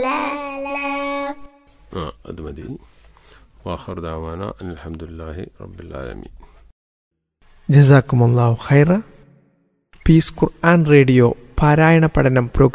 അത് മതി. വാഖിർ ദഅവാന അൽഹംദുലില്ലാഹി റബ്ബിൽ ആലമീൻ. ജസാക്കുമുല്ലാഹു ഖൈറ. പീസ് ഖുർആൻ റേഡിയോ പാരായണ പഠനം പ്രോഗ്രാം